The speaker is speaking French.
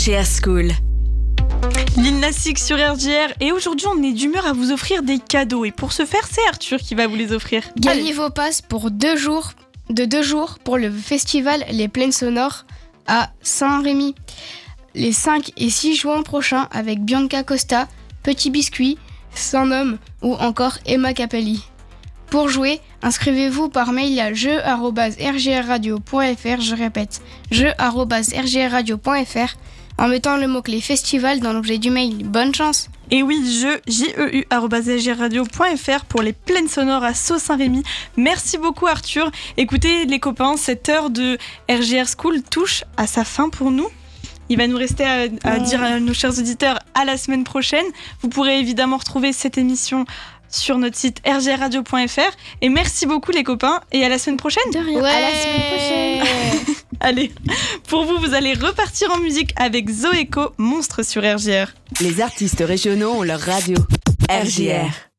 RGR School. Lil Nas X sur RGR et aujourd'hui on est d'humeur à vous offrir des cadeaux et pour ce faire c'est Arthur qui va vous les offrir. Gagnez vos passes pour 2 jours pour le festival Les Plaines Sonores à Saint-Rémy les 5 et 6 juin prochains avec Bianca Costa, Petit Biscuit, Saint-Nom ou encore Emma Capelli. Pour jouer, inscrivez-vous par mail à jeu@rgrradio.fr, je répète, jeu@rgrradio.fr en mettant le mot-clé festival dans l'objet du mail. Bonne chance! Et oui, jeu@rgrradio.fr pour les Plaines Sonores à Sault-Saint-Rémy. Merci beaucoup Arthur. Écoutez les copains, cette heure de RGR School touche à sa fin pour nous. Il va nous rester à dire à nos chers auditeurs à la semaine prochaine. Vous pourrez évidemment retrouver cette émission sur notre site rgrradio.fr. Et merci beaucoup les copains et à la semaine prochaine. De rien, à la semaine prochaine. Allez, pour vous, vous allez repartir en musique avec Zoéco, Monstre sur RGR. Les artistes régionaux ont leur radio. RGR.